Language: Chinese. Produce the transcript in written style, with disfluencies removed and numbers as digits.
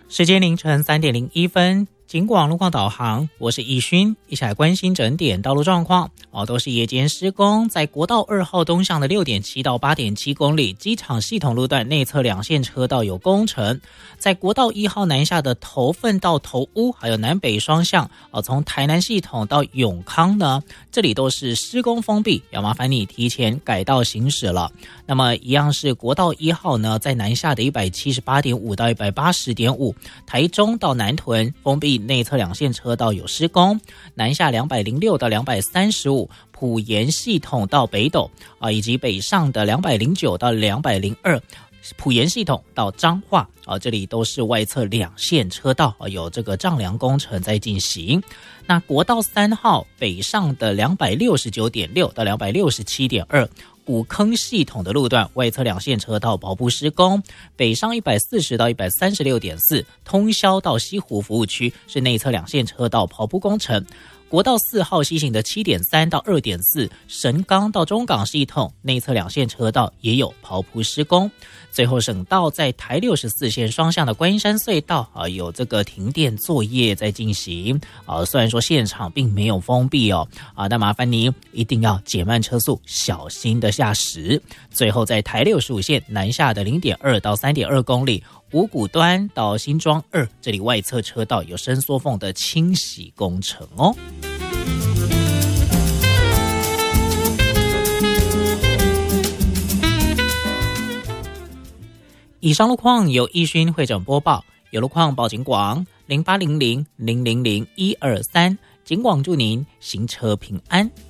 时间凌晨3:01，警广路况导航，我是易勋，一起来关心整点道路状况。都是夜间施工，在国道2号东向的6.7到8.7公里机场系统路段内侧两线车道有工程，在国道1号南下的头份到头屋，还有南北双向，从台南系统到永康呢，这里都是施工封闭，要麻烦你提前改道行驶了。那么一样是国道1号呢，在南下的178.5到180.5，台中到南屯封闭内侧两线车道有施工，南下206到235，埔盐系统到北斗以及北上的209到202，埔盐系统到彰化这里都是外侧两线车道有这个丈量工程在进行。那国道3号北上的269.6到267.2，古坑系统的路段外侧两线车道保护施工，北上140到136.4，通霄到西湖服务区是内侧两线车道跑步工程。国道4号西行的7.3到2.4，神冈到中港系统内侧两线车道也有刨铺施工。最后省道在台64线双向的观音山隧道有这个停电作业在进行虽然说现场并没有封闭但麻烦你一定要减慢车速，小心的驾驶。最后在台65线南下的0.2到3.2公里，五股端到新庄2，这里外侧车道有伸缩缝的清洗工程哦。以上路况由易勋会诊播报，有路况报警广0800000123，警广祝您行车平安。